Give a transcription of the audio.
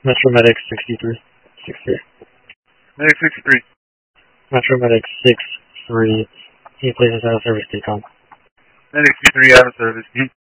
Metro Medic 63. 63. Medic 63. Metro Medic 63. He places out of service decom. Medic 63 out of service.